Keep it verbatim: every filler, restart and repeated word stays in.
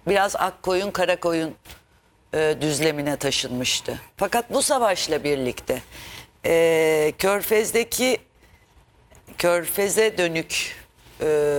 biraz Akkoyun Karakoyun e, düzlemine taşınmıştı. Fakat bu savaşla birlikte e, Körfez'deki Körfez'e dönük e,